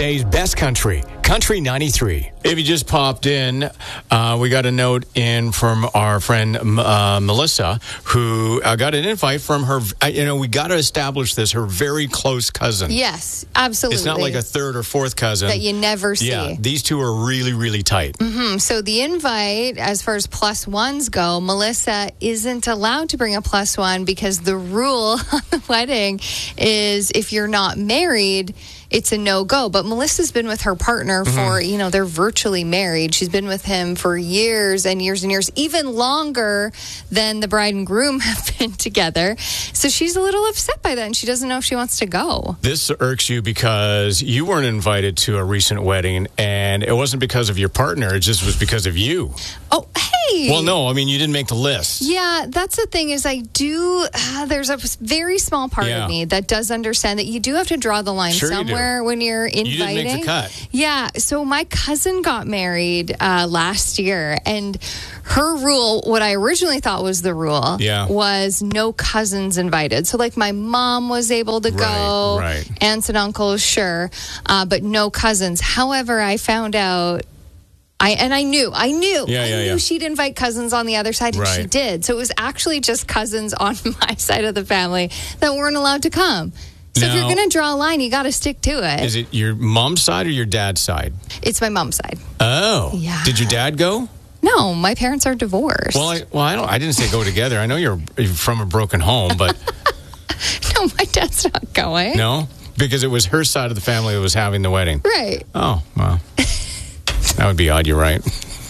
Today's best country, Country 93. If you just popped in, we got a note in from our friend Melissa, who got an invite from her, we got to establish this, her very close cousin. Yes, absolutely. It's not like a third or fourth cousin. That you never see. Yeah, these two are really, really tight. Mm-hmm. So the invite, as far as plus ones go, Melissa isn't allowed to bring a plus one because the rule on the wedding is if you're not married, it's a no-go. But Melissa's been with her partner for, they're virtually married. She's been with him for years and years and years, even longer than the bride and groom have been together. So she's a little upset by that, and she doesn't know if she wants to go. This irks you because you weren't invited to a recent wedding, and it wasn't because of your partner. It just was because of you. Oh, hey! Well, no, I mean, you didn't make the list. Yeah, that's the thing is there's a very small part of me that does understand that you do have to draw the line somewhere when you're inviting. You didn't make the cut. Yeah, so my cousin got married last year, and her rule, what I originally thought was the rule, was no cousins invited. So like my mom was able to go, aunts and uncles, sure, but no cousins. However, I found out, I knew she'd invite cousins on the other side, and she did. So it was actually just cousins on my side of the family that weren't allowed to come. So if you're going to draw a line, you got to stick to it. Is it your mom's side or your dad's side? It's my mom's side. Oh. Yeah. Did your dad go? No, my parents are divorced. I didn't say go together. I know you're from a broken home, but... No, my dad's not going. No? Because it was her side of the family that was having the wedding. Right. Oh, well. That would be odd, you're right.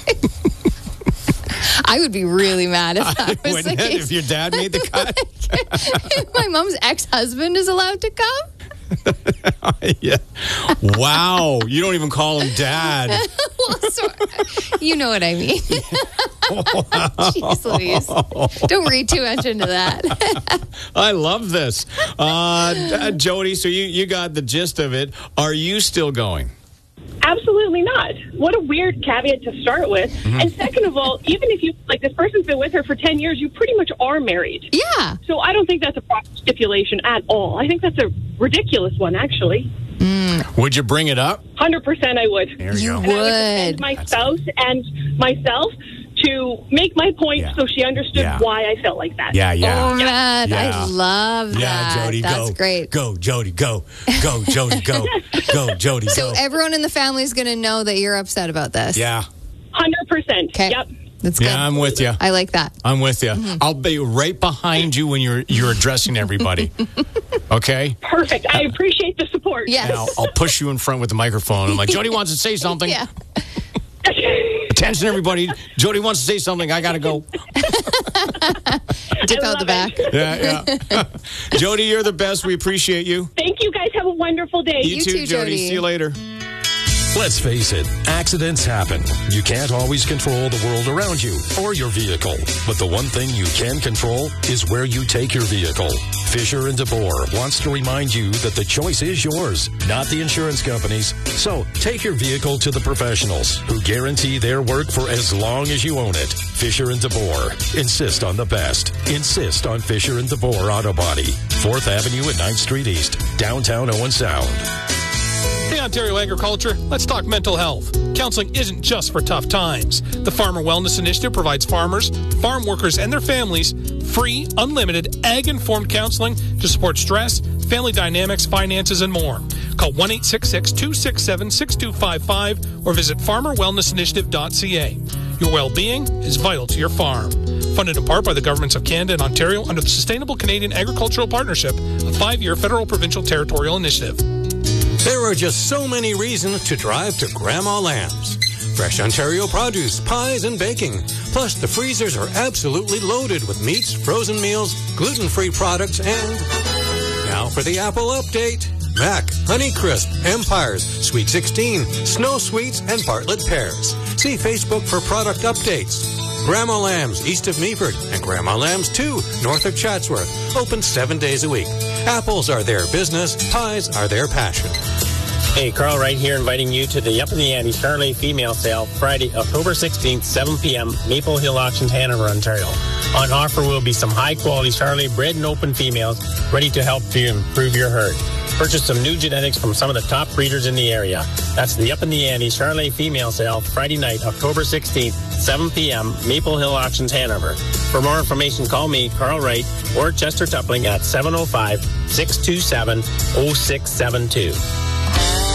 I would be really mad if that was the case. If your dad made the cut? If my mom's ex-husband is allowed to come? Yeah. Wow. You don't even call him dad. You know what I mean. Jeez Louise. Don't read too much into that. I love this. Jody, so you got the gist of it. Are you still going? Absolutely not. What a weird caveat to start with. And second of all, even if you, this person's been with her for 10 years, you pretty much are married. Yeah. So I don't think that's a proper stipulation at all. I think that's a ridiculous one, actually. Would you bring it up? 100% I would. There you go. And I would defend my spouse and myself to make my point so she understood why I felt like that. Yeah. Oh, man. Yeah. I love that. Yeah, Jody, That's great. Go, Jody, go. Go, Jody, go. Go, Jody, go. So everyone in the family is going to know that you're upset about this? Yeah. 100%. Okay. Yep. That's good. Yeah, I'm with you. I like that. I'm with you. I'll be right behind you when you're addressing everybody. Okay? Perfect. I appreciate the support. Yes. And I'll push you in front with the microphone. I'm like, Jody wants to say something. Yeah. Attention, everybody. Jody wants to say something. I got to go. Dip out the back. Yeah. Jody, you're the best. We appreciate you. Thank you, guys. Have a wonderful day. You too, Jody. See you later. Let's face it, accidents happen. You can't always control the world around you or your vehicle. But the one thing you can control is where you take your vehicle. Fisher and DeBoer wants to remind you that the choice is yours, not the insurance company's. So take your vehicle to the professionals who guarantee their work for as long as you own it. Fisher and DeBoer. Insist on the best. Insist on Fisher and DeBoer Auto Body. 4th Avenue and 9th Street East, downtown Owen Sound. Hey, Ontario Agriculture, let's talk mental health. Counseling isn't just for tough times. The Farmer Wellness Initiative provides farmers, farm workers, and their families free, unlimited, ag-informed counseling to support stress, family dynamics, finances, and more. Call 1-866-267-6255 or visit farmerwellnessinitiative.ca. Your well-being is vital to your farm. Funded in part by the governments of Canada and Ontario under the Sustainable Canadian Agricultural Partnership, a 5-year federal provincial territorial initiative. There are just so many reasons to drive to Grandma Lamb's. Fresh Ontario produce, pies, and baking. Plus, the freezers are absolutely loaded with meats, frozen meals, gluten-free products, and... Now for the Apple update. Mac, Honeycrisp, Empires, Sweet 16, Snow Sweets, and Bartlett Pears. See Facebook for product updates. Grandma Lamb's east of Meaford and Grandma Lamb's 2 north of Chatsworth. Open 7 days a week. Apples are their business. Pies are their passion. Hey, Carl right here inviting you to the Up in the Ante Charolais Female Sale Friday, October 16th, 7 p.m., Maple Hill Auctions, Hanover, Ontario. On offer will be some high-quality Charolais bred and open females ready to help you improve your herd. Purchase some new genetics from some of the top breeders in the area. That's the Up in the Ante Charolais female sale Friday night, October 16th, 7 p.m., Maple Hill Auctions, Hanover. For more information, call me, Carl Wright, or Chester Tupling at 705-627-0672.